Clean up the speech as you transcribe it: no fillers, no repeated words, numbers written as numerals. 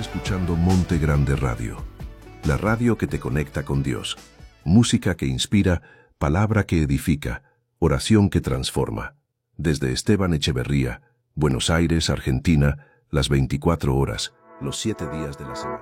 escuchando Monte Grande Radio, la radio que te conecta con Dios. Música que inspira, palabra que edifica, oración que transforma. Desde Esteban Echeverría, Buenos Aires, Argentina, las 24 horas, los 7 días de la semana.